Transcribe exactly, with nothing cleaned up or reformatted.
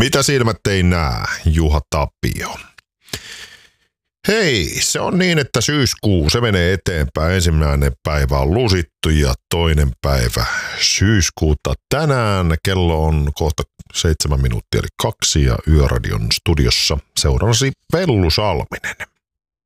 Mitä silmät ei näe, Juha Tapio. Hei, se on niin, että syyskuu, se menee eteenpäin. Ensimmäinen päivä on lusittu ja toinen päivä syyskuuta tänään. Kello on kohta seitsemän minuuttia eli kaksi ja Yöradion studiossa seurannasi Vellu Salminen.